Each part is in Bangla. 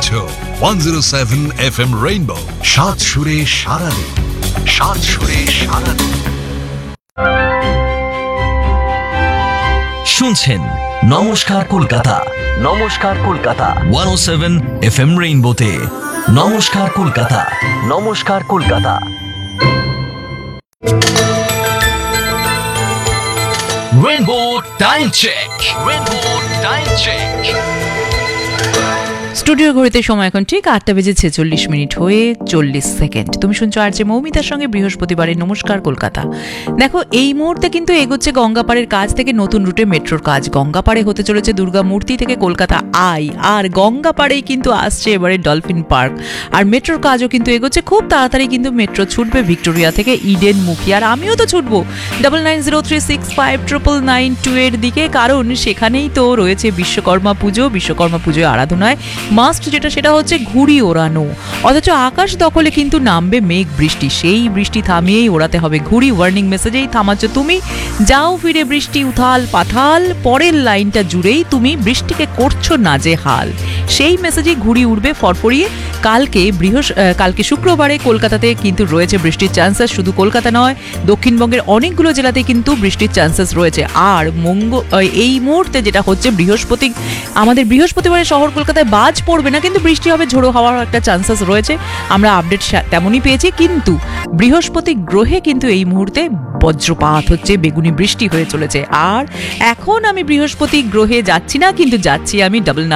শুনছো 107 FM রেইনবো, সাত সুরে সারা দিন, সাত সুরে সারা দিন। শুনছেন নমস্কার কলকাতা, নমস্কার কলকাতা 107 FM রেইনবোতে। নমস্কার কলকাতা, নমস্কার Kolkata. Rainbow time check, rainbow time check. Studio ঘড়িতে সময় এখন ঠিক 8:46 হয়ে 40 সেকেন্ড। তুমি শুনছো আরজে মৌমিতার সঙ্গে বৃহস্পতিবারের নমস্কার কলকাতা। দেখো, এই মুহূর্তে কিন্তু এগোচ্ছে গঙ্গাপাড়ের কাজ থেকে নতুন রুটে মেট্রোর কাজ। গঙ্গাপাড়ে হতে চলেছে দুর্গা মূর্তি থেকে কলকাতা আই, আর গঙ্গাপাড়েই কিন্তু আসছে এবারে ডলফিন পার্ক। আর মেট্রোর কাজও কিন্তু এগোচ্ছে খুব তাড়াতাড়ি, কিন্তু মেট্রো ছুটবে ভিক্টোরিয়া থেকে ইডেন মুখী। আর আমিও তো ছুটবো 9903659992 এর দিকে, কারণ সেখানেই তো রয়েছে বিশ্বকর্মা পুজো। বিশ্বকর্মা পুজোয় আরাধনায় মাস্ট যেটা, সেটা হচ্ছে ঘুড়ি ওড়ানো। অথচ আকাশ দখলে কিন্তু নামবে মেঘ বৃষ্টি, সেই বৃষ্টি থামিয়েই ওড়াতে হবে ঘুড়ি। ওয়ার্নিং মেসেজেই থামাচ্ছ তুমি, যাও ফিরে বৃষ্টি উথাল পাথাল, পরের লাইনটা জুড়েই তুমি বৃষ্টিকে করছো নাজেহাল। সেই মেসেজেই ঘুড়ি উড়বে ফরফরিয়ে। কালকে শুক্রবারে কলকাতাতে কিন্তু রয়েছে বৃষ্টির চান্সেস। শুধু কলকাতা নয়, দক্ষিণবঙ্গের অনেকগুলো জেলাতে কিন্তু বৃষ্টির চান্সেস রয়েছে। আর এই মুহূর্তে যেটা হচ্ছে আমাদের বৃহস্পতিবারে শহর কলকাতায় বাজ পড়বে না, কিন্তু বৃষ্টি হবে, ঝোড়ো হওয়ার একটা চান্সেস রয়েছে। আমরা আপডেট তেমনই পেয়েছি, কিন্তু বৃহস্পতি গ্রহে কিন্তু এই মুহূর্তে বজ্রপাত হচ্ছে, বেগুনি বৃষ্টি হয়ে চলেছে। আর এখন আমি বৃহস্পতি গ্রহে যাচ্ছি না, কিন্তু যাচ্ছি আমি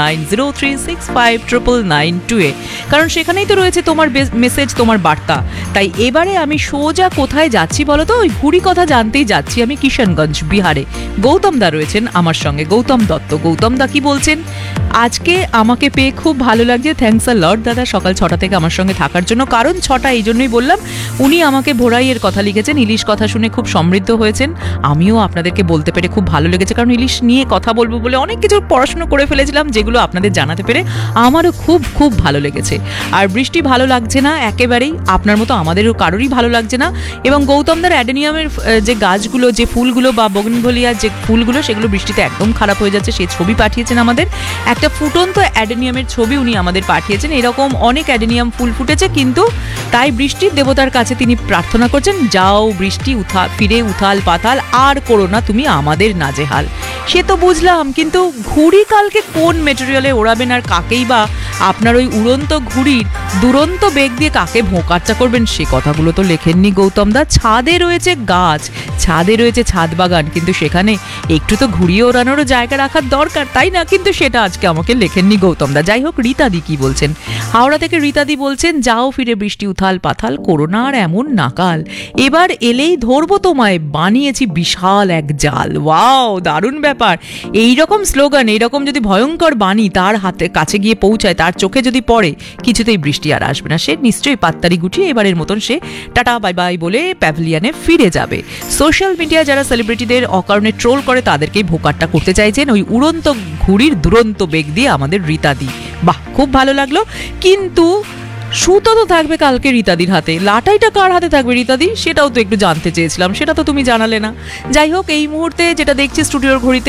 9903659992 এ, কারণ সেখানেই তো রয়েছে তোমার মেসেজ, তোমার বার্তা। তাই এবারে আমি সোজা কোথায় যাচ্ছি বলো তো? ওই ঘুড়ি কথা জানতেই যাচ্ছি আমি কিষানগঞ্জ, বিহারে। গৌতম দা রয়েছেন আমার সঙ্গে, গৌতম দত্ত। গৌতম দা কি বলছেন? আজকে আমাকে পেয়ে খুব ভালো লাগছে, থ্যাঙ্কস আ লট দাদা সকাল 6টা থেকে আমার সঙ্গে থাকার জন্য। কারণ 6টা এই জন্যই বললাম, উনি আমাকে ভোরাইয়ের কথা লিখেছেন, ইলিশ কথা শুনে খুব সমৃদ্ধ হয়েছেন। আমিও আপনাদেরকে বলতে পেরে খুব ভালো লেগেছে, কারণ ইলিশ নিয়ে কথা বলবো বলে অনেক কিছু পড়াশোনা করে ফেলেছিলাম, যেগুলো আপনাদের জানাতে পেরে আমারও খুব খুব ভালো লেগেছে। আর বৃষ্টি ভালো লাগছে না একেবারেই, আপনার মতো আমাদেরও কারোরই ভালো লাগছে না। এবং গৌতমদার অ্যাডেনিয়ামের যে গাছগুলো, যে ফুলগুলো বা বগনভলিয়ার যে ফুলগুলো, সেগুলো বৃষ্টিতে একদম খারাপ হয়ে যাচ্ছে। সেই ছবি পাঠিয়েছেন আমাদের, একটা ফুটন্ত অ্যাডেনিয়ামের ছবি উনি আমাদের পাঠিয়েছেন। এরকম অনেক অ্যাডেনিয়াম ফুল ফুটেছে, কিন্তু তাই বৃষ্টির দেবতার কাছে তিনি প্রার্থনা করছেন, যাও বৃষ্টি ফিরে উথাল পাতাল, আর করো না তুমি আমাদের নাজেহাল। সে তো বুঝলাম, কিন্তু ঘুড়ি কালকে কোন মেটেরিয়ালে ওড়াবেন, আর কাকেই বা আপনার ওই উড়ন্ত ঘুড়ির দুরন্ত বেগ দিয়ে কাকে ভোঁকাচ্চা করবেন, সে কথাগুলো তো লেখেননি গৌতম দা। ছাদে রয়েছে গাছ, ছাদে রয়েছে ছাদ বাগান, কিন্তু সেখানে একটু তো ঘুড়িয়ে ওড়ানোরও জায়গা রাখার দরকার, তাই না? কিন্তু সেটা আজকে আমাকে লেখেননি গৌতম দা। যাই হোক, রীতাদি কি বলছেন? হাওড়া থেকে রীতাদি বলছেন, যাও ফিরে বৃষ্টি উথাল পাথাল, করোনা আর এমন নাকাল, এবার এলেই ধরবো তোমায়, বানিয়েছি বিশাল এক জাল। ওয়াও, দারুণ ব্যাপার। এইরকম স্লোগান, এইরকম যদি ভয়ঙ্কর বাণী তার কাছে গিয়ে পৌঁছায়, তার চোখে যদি পড়ে, কিছুতেই বৃষ্টি আর আসবে না। সে নিশ্চয়ই পাত্তারি গুটিয়ে এবারের মতন সে টাটা বাই বাই বলে প্যাভিলিয়নে ফিরে যাবে। সোশ্যাল মিডিয়া যারা সেলিব্রিটিদের অকারণে ট্রোল করে, তাদেরকেই ভোকাট্টা করতে চাইছেন ওই উড়ন্ত ঘুড়ির দুরন্ত বেগ দিয়ে আমাদের রীতাদি। বাহ, খুব ভালো লাগলো। কিন্তু সুতো তো থাকবে কালকে রীতাদির হাতে, লাটাইটা কার হাতে থাকবে রীতাদি, সেটাও তো একটু জানতে চেয়েছিলাম, সেটা তো তুমি জানালে না। যাই হোক, এই মুহূর্তে যেটা দেখছি স্টুডিওর ঘড়িতে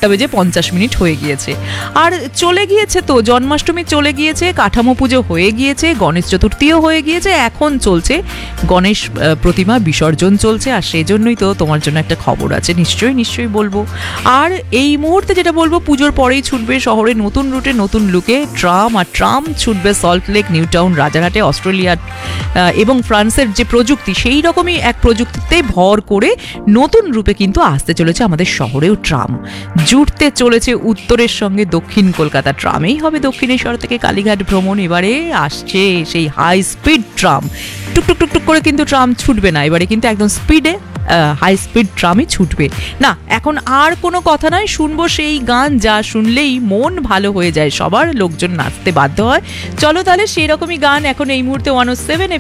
8:50 হয়ে গিয়েছে। আর চলে গিয়েছে তো জন্মাষ্টমী, চলে গিয়েছে কাঠামো পুজো, হয়ে গিয়েছে গণেশ চতুর্থীও হয়ে গিয়েছে, এখন চলছে গণেশ প্রতিমা বিসর্জন চলছে। আর সেজন্যই তো তোমার জন্য একটা খবর আছে, নিশ্চয়ই বলবো। আর এই মুহূর্তে যেটা বলবো, পুজোর পরেই ছুটবে শহরে নতুন রুটে নতুন লুকে ট্রাম, আর ট্রাম ছুটবে salt lake, new town, রাজারহাটে, Australia এবং ফ্রান্সের যে প্রযুক্তি, সেই রকমই এক প্রযুক্তিতে ভর করে নতুন রূপে কিন্তু আসতে চলেছে আমাদের শহরেও ট্রাম। জুড়তে চলেছে উত্তরের সঙ্গে দক্ষিণ কলকাতা, ট্রামেই হবে দক্ষিণেশ্বর থেকে কালীঘাট ভ্রমণ। এবারে আসছে সেই হাই স্পিড ট্রাম, টুকটুক টুকটুক করে কিন্তু ট্রাম ছুটবে না, এবারে কিন্তু একদম স্পিডে হাই স্পিড ট্রামই ছুটবে। না, এখন আর কোনো কথা নয়, শুনবো সেই গান যা শুনলেই মন ভালো হয়ে যায়, সবার লোকজন নাচতে বাধ্য হয়। চলো তাহলে সেই রকমই গান এখন এই মুহূর্তে 107